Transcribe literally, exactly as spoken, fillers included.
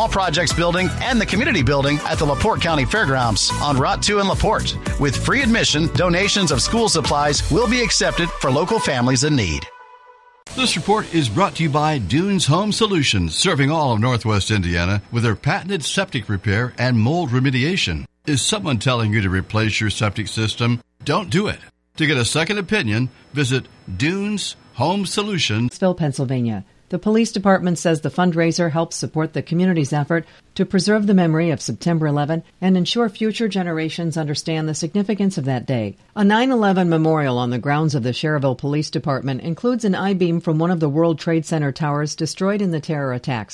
Small Projects Building and the Community Building at the LaPorte County Fairgrounds on Route two in LaPorte. With free admission, donations of school supplies will be accepted for local families in need. This report is brought to you by Dunes Home Solutions, serving all of Northwest Indiana with their patented septic repair and mold remediation. Is someone telling you to replace your septic system? Don't do it. To get a second opinion, visit Dunes Home Solutions, Pennsylvania. The police department says the fundraiser helps support the community's effort to preserve the memory of September eleventh and ensure future generations understand the significance of that day. A nine eleven memorial on the grounds of the Cherville Police Department includes an I-beam from one of the World Trade Center towers destroyed in the terror attacks.